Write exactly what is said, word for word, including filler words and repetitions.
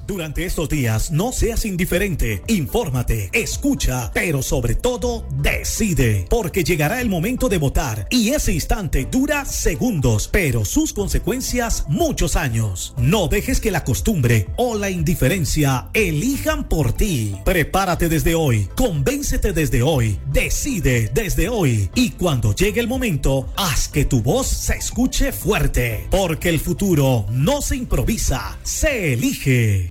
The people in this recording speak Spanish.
Durante estos días, no seas indiferente. Infórmate, escucha, pero sobre todo, decide. Porque llegará el momento de votar y ese instante dura segundos, pero sus consecuencias muchos años. No dejes que la costumbre o la indiferencia elijan por ti. Prepárate desde hoy, convéncete desde hoy, decide desde hoy. Y cuando llegue el momento, haz que tu voz se escuche fuerte. Porque el futuro no se improvisa, se elige.